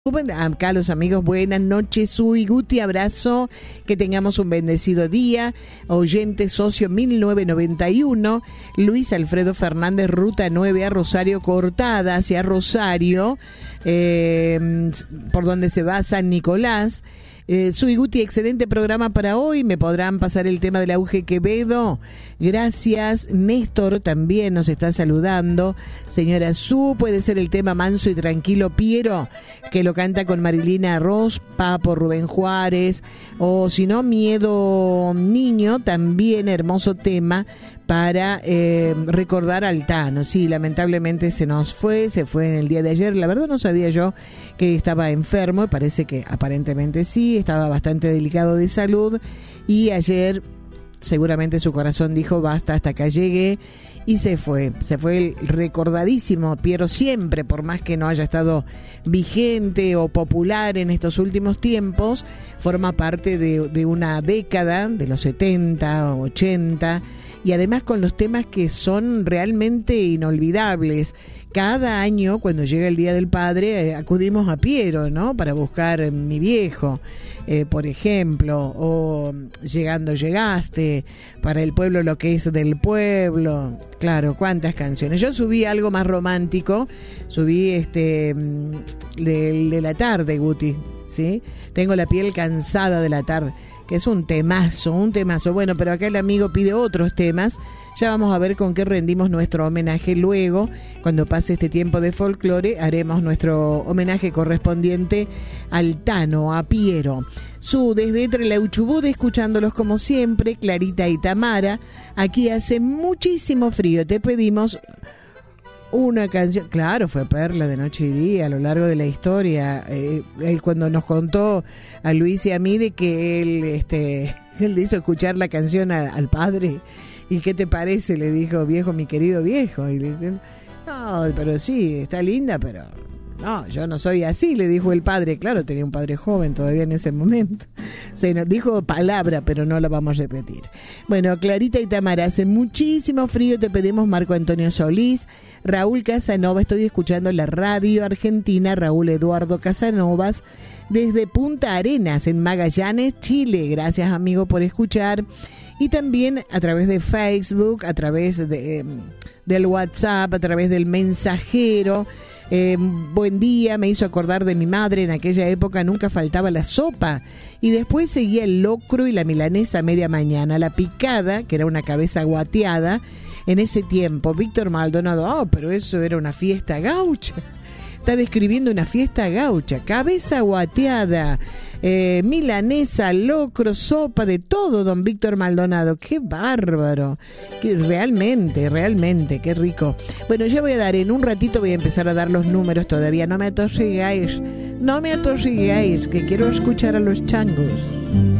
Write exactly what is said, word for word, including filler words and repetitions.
Acá los amigos, buenas noches, Uy, Guti, abrazo, que tengamos un bendecido día. Oyente socio mil novecientos noventa y uno, Luis Alfredo Fernández, ruta nueve a Rosario Cortada, hacia Rosario, eh, por donde se va San Nicolás. Eh, Suy Guti, excelente programa para hoy. ¿Me podrán pasar el tema del auge Quevedo? Gracias. Néstor también nos está saludando. Señora Su, puede ser el tema Manso y Tranquilo Piero, que lo canta con Marilina Ross, Papo Rubén Juárez, o si no, Miedo Niño, también hermoso tema para eh, recordar al Tano. Sí, lamentablemente se nos fue, se fue en el día de ayer. La verdad no sabía yo que estaba enfermo, parece que aparentemente sí, estaba bastante delicado de salud, y ayer seguramente su corazón dijo basta, hasta acá llegué, y se fue, se fue el recordadísimo Piero siempre, por más que no haya estado vigente o popular en estos últimos tiempos, forma parte de, de una década, de los setenta, ochenta, y además con los temas que son realmente inolvidables. Cada año, cuando llega el Día del Padre, eh, acudimos a Piero, ¿no? Para buscar eh, Mi Viejo, eh, por ejemplo, o Llegando Llegaste, para el pueblo lo que es del pueblo. Claro, cuántas canciones. Yo subí algo más romántico, subí este de, de la tarde, Guti, ¿sí? Tengo la piel cansada de la tarde, que es un temazo, un temazo. Bueno, pero acá el amigo pide otros temas. Ya vamos a ver con qué rendimos nuestro homenaje luego. Cuando pase este tiempo de folclore, haremos nuestro homenaje correspondiente al Tano, a Piero. Su, desde Treleuchubud, escuchándolos como siempre, Clarita y Tamara. Aquí hace muchísimo frío. Te pedimos una canción. Claro, fue Perla de noche y día a lo largo de la historia. Eh, él cuando nos contó a Luis y a mí de que él, este, él le hizo escuchar la canción a, al padre. ¿Y qué te parece? Le dijo, viejo, mi querido viejo. Y le dijo, no, pero sí, está linda, pero no, yo no soy así, le dijo el padre. Claro, tenía un padre joven todavía en ese momento. Se nos dijo palabra, pero no la vamos a repetir. Bueno, Clarita y Tamara, hace muchísimo frío, te pedimos Marco Antonio Solís, Raúl Casanova, estoy escuchando la radio argentina, Raúl Eduardo Casanovas, desde Punta Arenas, en Magallanes, Chile. Gracias, amigo, por escuchar. Y también a través de Facebook, a través de, eh, del WhatsApp, a través del mensajero. Eh, buen día, me hizo acordar de mi madre. En aquella época nunca faltaba la sopa. Y después seguía el locro y la milanesa a media mañana. La picada, que era una cabeza guateada. En ese tiempo, Víctor Maldonado, oh, pero eso era una fiesta gaucha. Está describiendo una fiesta gaucha. Cabeza guateada, eh, milanesa, locro, sopa, de todo, don Víctor Maldonado. ¡Qué bárbaro! Qué, realmente, realmente, qué rico. Bueno, ya voy a dar, en un ratito voy a empezar a dar los números todavía. No me atosigáis, no me atosigáis, que quiero escuchar a los changos.